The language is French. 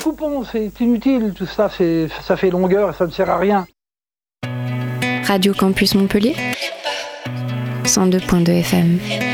coupons, c'est inutile, tout ça, ça fait longueur et ça ne sert à rien. Radio Campus Montpellier 102.2 FM.